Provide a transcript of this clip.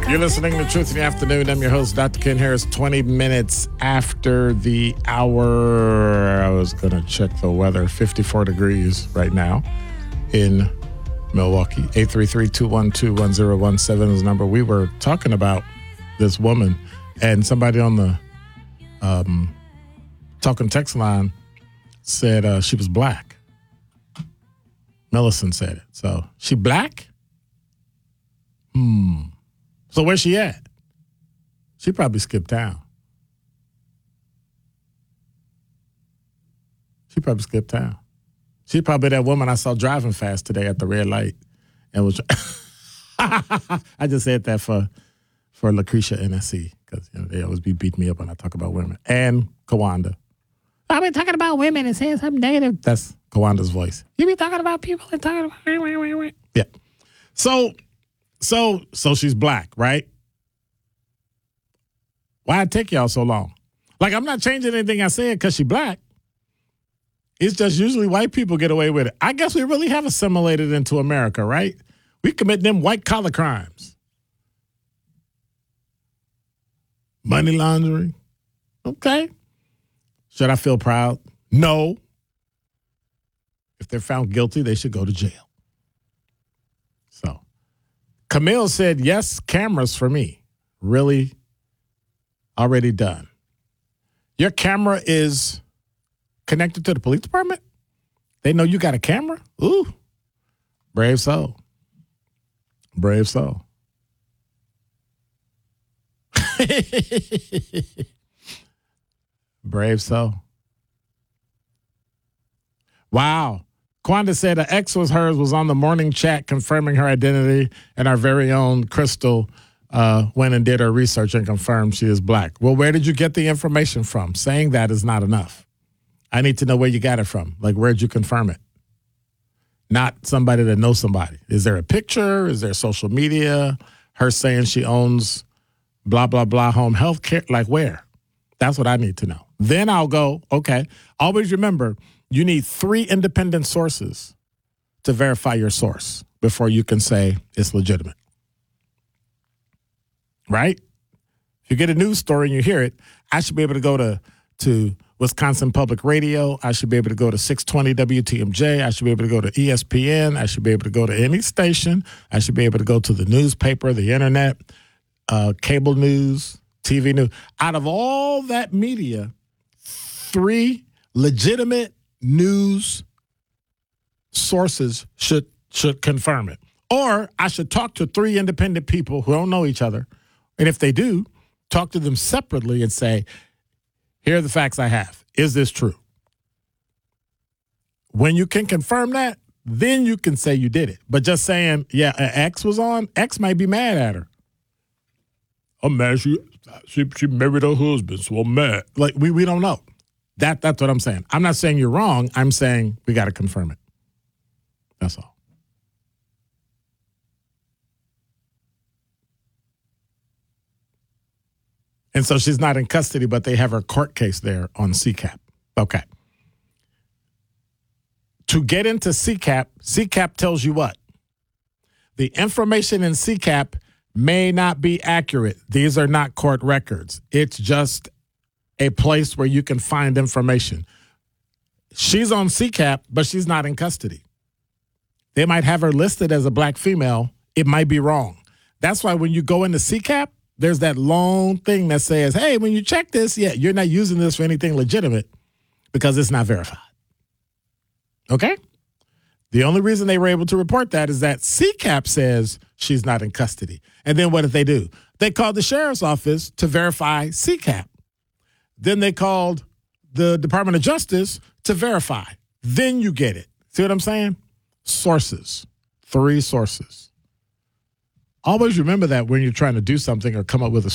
You're listening to Truth in the Afternoon. I'm your host, Dr. Ken Harris. 20 minutes after the hour. I was going to check the weather. 54 degrees right now in Milwaukee. 833-212-1017 is the number. We were talking about this woman, and somebody on the talking text line said she was black. Millicent said it. So, she black? So where's she at? She probably skipped town. She probably that woman I saw driving fast today at the red light. And was I just said that for Lucretia NSC, because they always be beating me up when I talk about women. And Kawanda. I've been talking about women and saying something negative. That's Kawanda's voice. You be talking about people and talking about... Yeah. So she's black, right? Why'd it take y'all so long? Like, I'm not changing anything I said because she's black. It's just usually white people get away with it. I guess we really have assimilated into America, right? We commit them white-collar crimes. Money laundering. Okay. Should I feel proud? No. If they're found guilty, they should go to jail. So, Camille said, yes, cameras for me. Really? Already done. Your camera is connected to the police department? They know you got a camera? Ooh. Brave soul. Brave soul. Brave soul. Wow. Kwanda said an ex was hers, was on the morning chat confirming her identity, and our very own Crystal went and did her research and confirmed she is black. Well, where did you get the information from? Saying that is not enough. I need to know where you got it from. Like, where'd you confirm it? Not somebody that knows somebody. Is there a picture? Is there social media? Her saying she owns blah, blah, blah home health care? Like, where? That's what I need to know. Then I'll go, okay. Always remember, you need 3 independent sources to verify your source before you can say it's legitimate. Right? If you get a news story and you hear it, I should be able to go to Wisconsin Public Radio. I should be able to go to 620 WTMJ. I should be able to go to ESPN. I should be able to go to any station. I should be able to go to the newspaper, the internet, cable news, TV news. Out of all that media, 3 legitimate news sources should confirm it. Or I should talk to 3 independent people who don't know each other. And if they do, talk to them separately and say, here are the facts I have. Is this true? When you can confirm that, then you can say you did it. But just saying, yeah, an ex was on, ex might be mad at her. I'm mad she married her husband, so I'm mad. Like, we don't know. That's what I'm saying. I'm not saying you're wrong. I'm saying we got to confirm it. That's all. And so she's not in custody, but they have her court case there on CCAP. Okay. To get into CCAP tells you what? The information in CCAP may not be accurate. These are not court records. It's just a place where you can find information. She's on CCAP, but she's not in custody. They might have her listed as a black female. It might be wrong. That's why when you go into CCAP, there's that long thing that says, hey, when you check this, yeah, you're not using this for anything legitimate because it's not verified. Okay? The only reason they were able to report that is that CCAP says she's not in custody. And then what did they do? They called the sheriff's office to verify CCAP. Then they called the Department of Justice to verify. Then you get it. See what I'm saying? Sources. 3 sources. Always remember that when you're trying to do something or come up with a